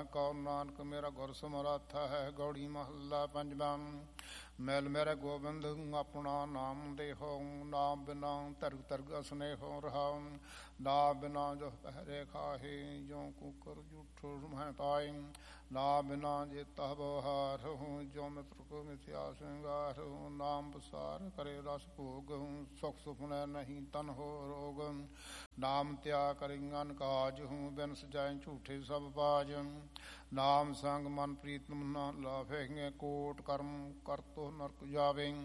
Q Nanak ਮੇਰਾ ਗੁਰ ਸਮਰੱਥ ਹੈ। ਗੌੜੀ ਮਹੱਲਾ ਪੰਜਵਾਂ। ਮੈਲ ਮੇਰੇ ਗੋਬਿੰਦ ਆਪਣਾ ਨਾਮ ਦੇਹੋ, ਨਾਮ ਬਿਨਾ ਧਰਗ ਧਰਗ ਅਸਨੇਹੋ ਰਹਾਉ। ਨਾਮ ਬਿਨਾ ਜੋ ਪਹਿਰੇ ਖਾਹੇ, ਜੋ ਕੁਕਰ ਜੂਠੋ ਮੈਂ ਪਾਏ। ਨਾਮ ਬਿਨਾ ਜੇ ਤਹ ਬਹਾਰ ਹੂੰ, ਜੋ ਮਿੱਤਰ ਕੋ ਮਿਥਿਆ ਸ਼ਿੰਗਾਰ। ਨਾਮ ਬਸਾਰ ਕਰੇ ਰਸ ਭੋਗ, ਸੁਖ ਸੁਪਨੇ ਨਹੀਂ ਤਨ ਹੋ ਰੋਗ। ਨਾਮ ਤਿਆਗ ਕਰਿ ਅਨ ਕਾਜ ਹੂੰ, ਬਿਨ ਸਜਾਏ ਝੂਠੇ ਸਭ ਬਾਜ। ਨਾਮ ਸੰਗ ਮਨ ਪ੍ਰੀਤਮ ਨਾ ਲਾਭੇ, ਕੋਟ ਕਰਮ ਕਰ ਤੋ ਨਰਕ ਜਾਵੇ।